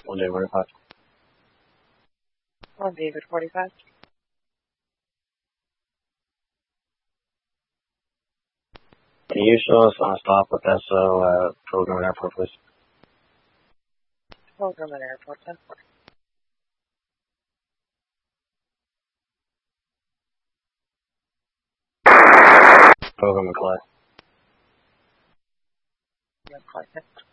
One David 45. One David 45. Can you show us on a stop with SO Pilgrim Airport, please? Pilgrim and Airport 10. Pilgrim and Clay. Clay.